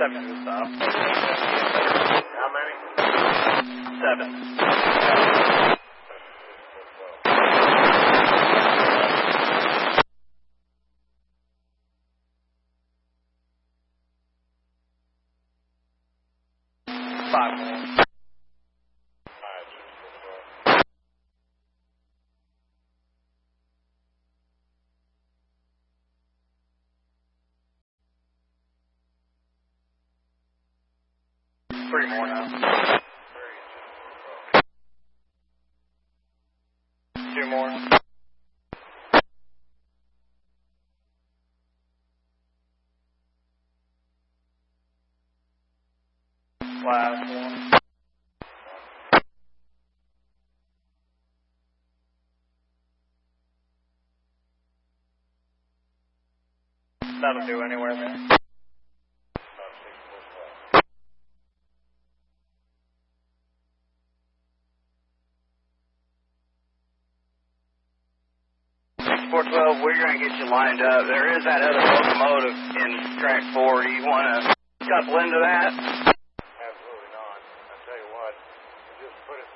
7 to stop. How many? 7. Five more. Three more now. Two more. Last one. That'll do anywhere there. Four 12, we're going to get you lined up. There is that other locomotive in track 4. Do you want to couple into that? Absolutely not. I tell you what, just put it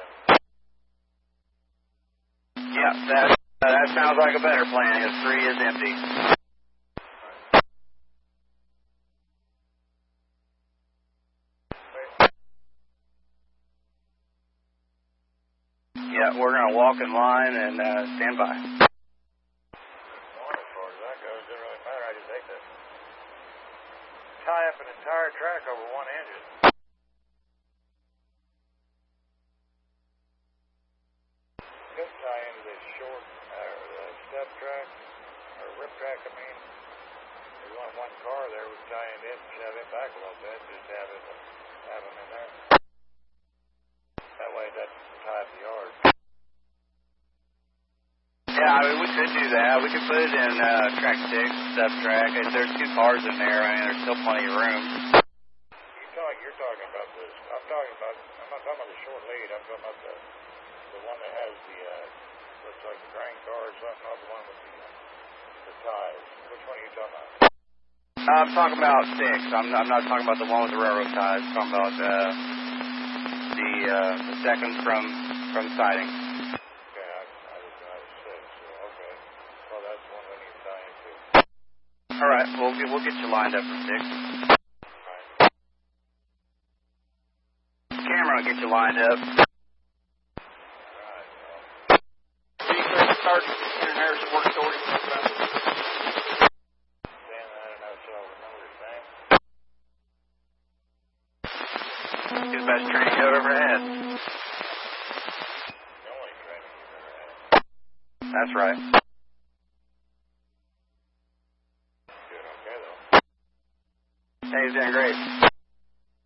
in 3 then. Yeah, that sounds like a better plan. If 3 is empty. Yeah, we're going to walk in line and stand by. Tie up an entire track over one engine. Could tie into this short, the step track, or rip track, I mean. There's only one car there, we tie it in, shove it back a little bit, just have them in there. That way it doesn't tie up the yard. Yeah, I mean, we could do that. We could put it in track 6, step track. If there's 2 cars in there, I mean, there's still plenty of room. You're talking about this. I'm not talking about the short lead. I'm talking about the one that has the, looks like the grain car or something, not the one with the ties. Which one are you talking about? I'm talking about 6. I'm not talking about the one with the railroad ties. I'm talking about the second from siding. All right, we'll get you lined up for 6. Camera will get you lined up. Start in there's work story. Get the best training you've ever had. That's right. Hey, he's doing great.